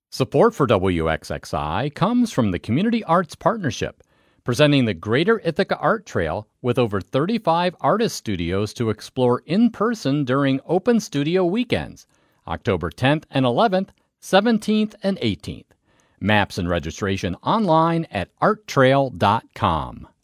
Support for WXXI comes from the Community Arts Partnership, presenting the Greater Ithaca Art Trail with over 35 artist studios to explore in person during Open Studio Weekends, October 10th and 11th, 17th and 18th. Maps and registration online at arttrail.com.